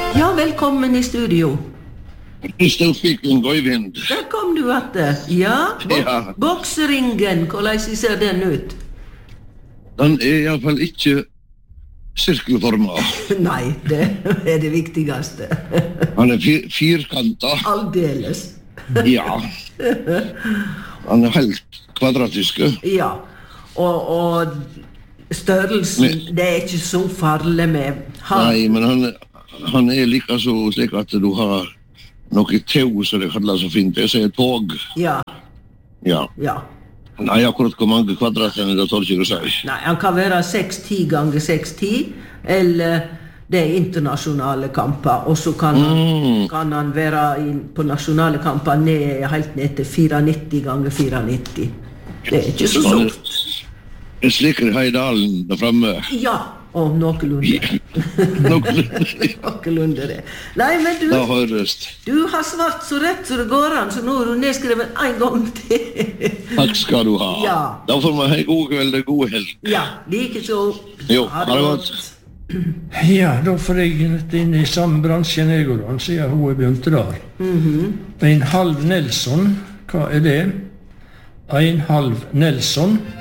Ja, velkommen I studio. Still speaking, Øyvind. Der kom du atter. Ja, Ja. bokseringen, hvordan ser den ut? Den I hvert fall ikke sirkelformet. Nei, det det viktigste. Han firkantet. Aldeles. Ja. Han helt kvadratisk. Ja, og størrelsen, det ikke så farlig med han. Nei, men han like så slik at du har noe tau, som det kalles så fint. Jeg sier tog. Ja, Ja. ja. Nei, akkurat hvor mange kvadrater det tar ikke å si. Nei, han kan være 6-10 ganger 6-10, eller det internasjonale kamper, og så kan han være på nasjonale kamper helt ned til 94 ganger 94. Det ikke så stort. Jeg slikker Heidalen der fremme. Ja, og noenlunde. Noenlunde det. Nei, men Da høres. du har svart så rett så det går an, så nå har du nedskrevet en gang til. Takk skal du ha. Ja. Da får man ha god kveld og god helg. Ja, like så. Jo, ha det godt. Ja, da får jeg litt inn I samme bransjen jeg og han, sier hun begynte der. En halv Nelson, hva det? En halv Nelson.